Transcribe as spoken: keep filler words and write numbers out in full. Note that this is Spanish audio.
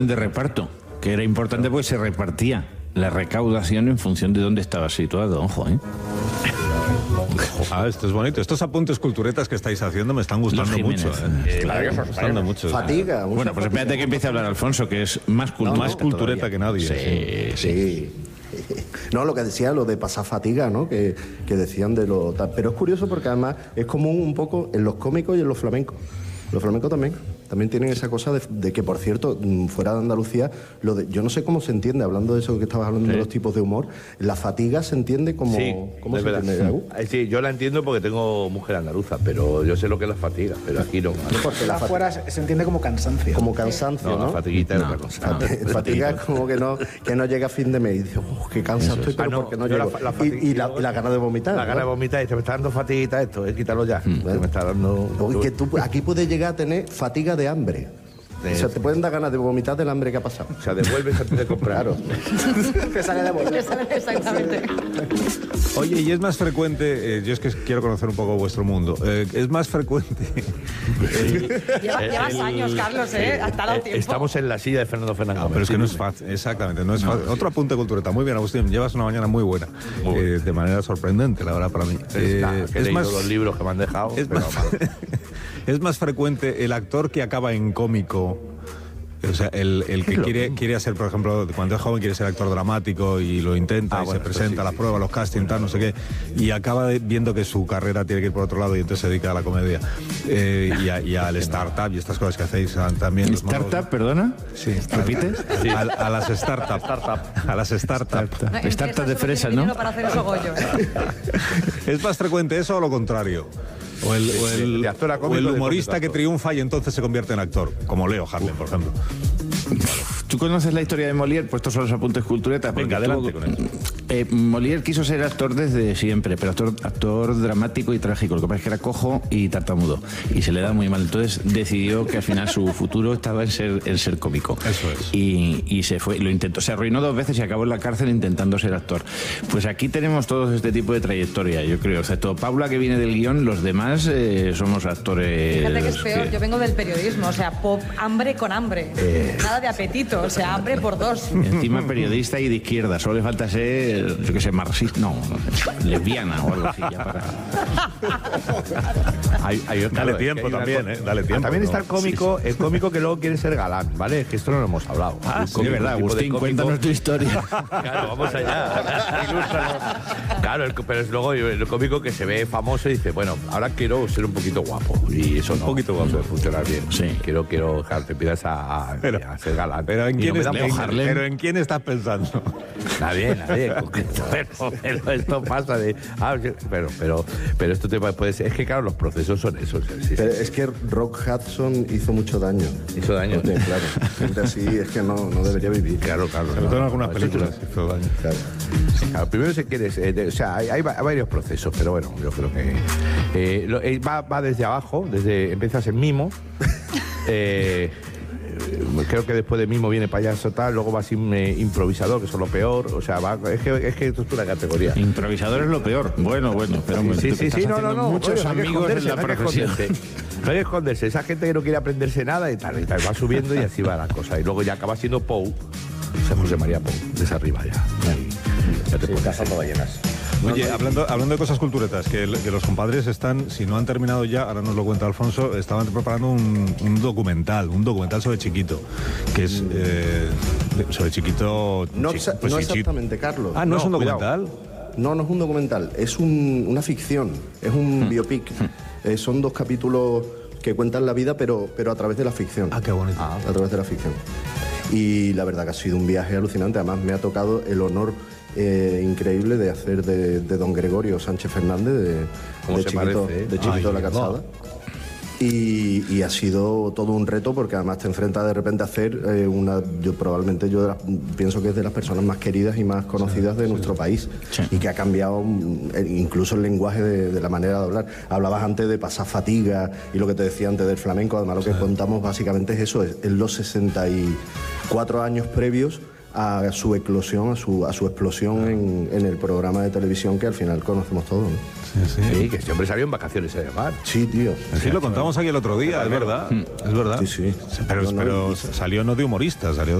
de reparto, que era importante porque se repartía la recaudación en función de dónde estaba situado, ojo, ¿eh? Ah, esto es bonito. Estos apuntes culturetas que estáis haciendo me están gustando mucho. ¿eh? Eh, claro, me están gustando mucho. Fatiga. Bueno, pues espérate que empiece a hablar Alfonso, que es más cultureta, no, más cultureta que nadie. Sí, sí. sí. No, lo que decía, lo de pasar fatiga, ¿no? Que, que decían de lo... Pero es curioso porque además es común un poco en los cómicos y en los flamencos. Los flamencos también. También tienen esa cosa de, de que, por cierto, fuera de Andalucía, lo de, yo no sé cómo se entiende, hablando de eso que estabas hablando, sí, de los tipos de humor, la fatiga se entiende como... Sí, ¿cómo es se verdad. entiende? Sí, yo la entiendo porque tengo mujer andaluza, pero yo sé lo que es la fatiga, pero aquí no. Porque la afuera se entiende como cansancio. Como cansancio, ¿no? No, la fatiguita es otra cosa. No, fatiga es como que no, que no llega a fin de mes y dice, oh, qué cansado estoy, pero ah, no, porque no yo llego. La, la y, y, la, y la gana de vomitar. La ¿no? gana de vomitar y te me está dando fatiguita esto, eh, quítalo ya. Mm. Te me está dando... Porque que tú, aquí puedes llegar a tener fatiga de hambre. De... O sea, te pueden dar ganas de vomitar del hambre que ha pasado. O sea, devuelves antes de comprar. Claro. Que sale de bolsa. Exactamente. Oye, y es más frecuente, eh, yo es que quiero conocer un poco vuestro mundo, eh, es más frecuente... Lleva, llevas el, años, Carlos, ¿eh? el, Hasta dado el, tiempo. Estamos en la silla de Fernando Fernández. No, pero es que no es fácil, exactamente, no es fácil. No, Otro sí. apunte cultureta. Muy bien, Agustín, llevas una mañana muy buena, muy eh, de manera sorprendente, la verdad, para mí. Es, eh, nada, que he es leído más, los libros que me han dejado. Es, pero más, es más frecuente el actor que acaba en cómico. O sea, el, el que quiere, quiere hacer, por ejemplo, cuando es joven quiere ser actor dramático y lo intenta ah, y bueno, se presenta sí, a las sí, pruebas, sí. los castings, tal, no sé qué, y acaba de, viendo que su carrera tiene que ir por otro lado y entonces se dedica a la comedia. Eh, y, a, y al startup y estas cosas que hacéis también. ¿Startup, perdona? Sí. ¿Repites? Sí. A, a las startups. Startup. A las startups. No, Startup de fresa, ¿no? Para hacer esos gollos. ¿Es más frecuente eso o lo contrario? O el, o el, de actor a o cómico, el de humorista cómico que triunfa y entonces se convierte en actor, como Leo Harlem, por ejemplo. ¿Tú conoces la historia de Molière? Pues estos son los apuntes culturetas. Venga, adelante tuvo, con eso. Eh, Molière quiso ser actor desde siempre, pero actor, actor dramático y trágico. Lo que pasa es que era cojo y tartamudo. Y se le da muy mal. Entonces decidió que al final su futuro estaba en ser, en ser cómico. Eso es. Y, y se fue, lo intentó. Se arruinó dos veces y acabó en la cárcel intentando ser actor. Pues aquí tenemos todos este tipo de trayectoria, yo creo. Excepto Paula, que viene del guión, los demás eh, somos actores. Fíjate que es peor. que... Yo vengo del periodismo, o sea, pop, hambre con hambre. Eh... Nada de apetito, o sea, hambre por dos. Encima periodista y de izquierda, solo le falta ser, yo qué sé, marxista, no, no, lesbiana o algo así, ya para... hay, hay, Dale claro, tiempo es que también, una... ¿eh? Dale tiempo. También ¿no? está el cómico, sí, sí. el cómico que luego quiere ser galán, ¿vale? Es que esto no lo hemos hablado. Ah, sí, cómico, de verdad, Agustín, cómico... cuéntanos tu historia. Claro, vamos allá. Claro, el, pero es luego el cómico que se ve famoso y dice, bueno, ahora quiero ser un poquito guapo. Y eso un no, poquito guapo. Puede funcionar bien. Sí. Quiero, quiero, claro, te empiezas a, a, pero, a ser galán. Pero ¿en, quién, no es, en, pero ¿en quién estás pensando? Nadie, nadie. Pero, pero esto pasa de... Ah, pero, pero, pero esto te puede ser... Es que, claro, los procesos son esos. Sí, pero sí. es que Rock Hudson hizo mucho daño. Hizo daño. Porque, claro, gente así es que no, no debería vivir. Claro, claro. Sobre todo en algunas películas hizo daño. Claro. Claro, primero se quiere... Eh, de, o sea, hay, hay varios procesos, pero bueno, yo creo que... Eh, lo, eh, va, va desde abajo, desde empiezas en mimo... eh, creo que después de mimo viene payaso tal, luego vas in, eh, improvisador, que eso es lo peor, o sea, va, es que es que esto es una categoría. Improvisador es lo peor. Bueno, bueno, pero sí, sí, sí, sí, no, no, no, muchos oye, amigos en la no profesión. No hay que esconderse, esa gente que no quiere aprenderse nada y tal, y tal, va subiendo y así va la cosa. Y luego ya acaba siendo Pou, o sea, José María Pou, desde arriba ya. Ya te pones cazando ballenas. Oye, hablando, hablando de cosas culturetas, que, que los compadres están, si no han terminado ya, ahora nos lo cuenta Alfonso, estaban preparando un, un documental, un documental sobre Chiquito, que es eh, sobre Chiquito... No, chi, pues no exactamente, Carlos. Ah, ¿no, no es un documental? Cuidado. No, no es un documental, es un, una ficción, es un biopic. Eh, son dos capítulos que cuentan la vida, pero, pero a través de la ficción. Ah, qué bonito. Ah, a través de la ficción. Y la verdad que ha sido un viaje alucinante, además me ha tocado el honor... Eh, increíble de hacer de, de don Gregorio Sánchez Fernández de, de Chiquito, parece, ¿eh? de Chiquito de la Calzada. No. Y, y ha sido todo un reto porque además te enfrentas de repente a hacer eh, una, yo probablemente yo de las, pienso que es de las personas más queridas y más conocidas sí, de sí, nuestro sí. país sí. y que ha cambiado incluso el lenguaje de, de la manera de hablar. Hablabas antes de pasar fatiga y lo que te decía antes del flamenco, además lo que sí. contamos básicamente es eso, es, es los sesenta y cuatro años previos a su eclosión, a su, a su explosión en, en el programa de televisión que al final conocemos todos, ¿no? sí. Sí, que este hombre salió en vacaciones además. Sí, tío. Sí, lo contamos aquí el otro día, es verdad. Es verdad. Sí, sí. Pero, No, no, pero y- salió no de humorista, salió